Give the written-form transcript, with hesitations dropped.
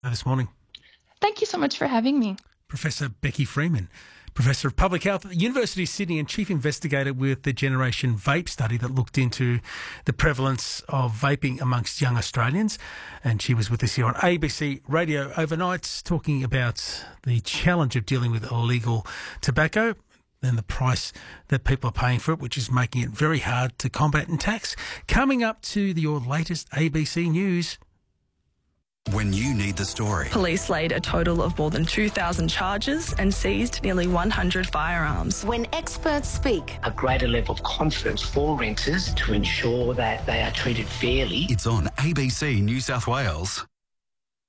This morning. Thank you so much for having me. Professor Becky Freeman, Professor of Public Health at the University of Sydney and Chief Investigator with the Generation Vape study that looked into the prevalence of vaping amongst young Australians. And she was with us here on ABC Radio overnight talking about the challenge of dealing with illegal tobacco and the price that people are paying for it, which is making it very hard to combat and tax. Coming up to your latest ABC News. When you need the story. Police laid a total of more than 2,000 charges and seized nearly 100 firearms. When experts speak, a greater level of confidence for renters to ensure that they are treated fairly. It's on ABC New South Wales.